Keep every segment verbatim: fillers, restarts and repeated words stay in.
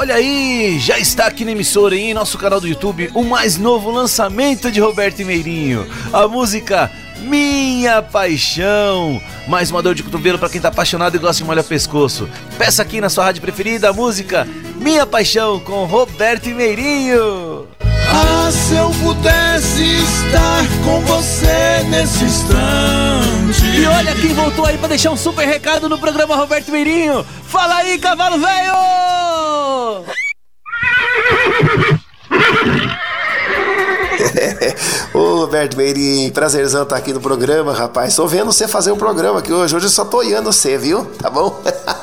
Olha aí, já está aqui na emissora e em nosso canal do YouTube o mais novo lançamento de Roberto Meirinho, a música Minha Paixão. Mais uma dor de cotovelo pra quem tá apaixonado e gosta de molhar pescoço. Peça aqui na sua rádio preferida a música Minha Paixão com Roberto Meirinho. Ah, se eu pudesse estar com você nesse instante. E olha quem voltou aí pra deixar um super recado no programa Roberto Meirinho. Fala aí, cavalo velho! Ô Roberto Meirinho, prazerzão estar aqui no programa, rapaz. Tô vendo você fazer um programa aqui hoje. Hoje eu só tô olhando você, viu? Tá bom?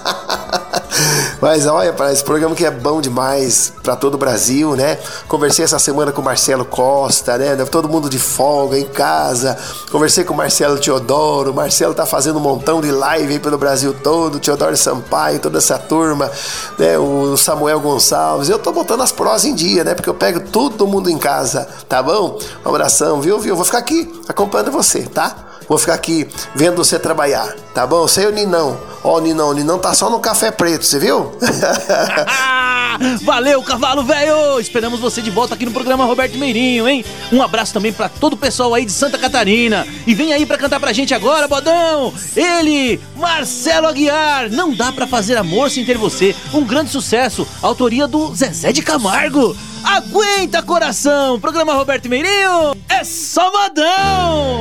Mas olha, para esse programa que é bom demais para todo o Brasil, né? Conversei essa semana com o Marcelo Costa, né? Todo mundo de folga em casa. Conversei com o Marcelo Teodoro. O Marcelo tá fazendo um montão de live aí pelo Brasil todo. Teodoro Sampaio, toda essa turma, né? O Samuel Gonçalves. Eu tô botando as prosas em dia, né? Porque eu pego todo mundo em casa, tá bom? Um abração, viu? viu? Vou ficar aqui acompanhando você, tá? Vou ficar aqui vendo você trabalhar, tá bom? Sei o Ninão. Ó, o Ninão, o Ninão tá só no café preto, você viu? Valeu, cavalo velho! Esperamos você de volta aqui no programa Roberto Meirinho, hein? Um abraço também pra todo o pessoal aí de Santa Catarina. E vem aí pra cantar pra gente agora, bodão! Ele, Marcelo Aguiar, Não Dá Pra Fazer Amor Sem Ter Você. Um grande sucesso, autoria do Zezé de Camargo. Aguenta, coração! Programa Roberto Meirinho é só modão!